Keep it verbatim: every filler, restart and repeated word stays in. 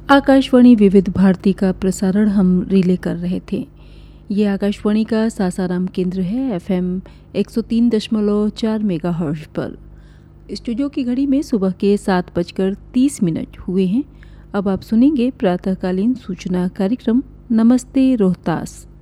आकाशवाणी विविध भारती का प्रसारण हम रिले कर रहे थे। ये आकाशवाणी का सासाराम केंद्र है, एफएम एक सौ तीन दशमलव चार मेगाहर्ट्ज पर। स्टूडियो की घड़ी में सुबह के सात बजकर तीस मिनट हुए हैं। अब आप सुनेंगे प्रातःकालीन सूचना कार्यक्रम नमस्ते रोहतास।